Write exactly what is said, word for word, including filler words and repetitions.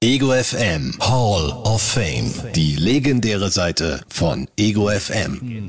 Ego F M Hall of Fame. Die legendäre Seite von Ego F M.